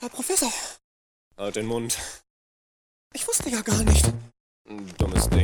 Herr Professor, Halt den Mund. ich wusste ja gar nicht. Dummes Ding.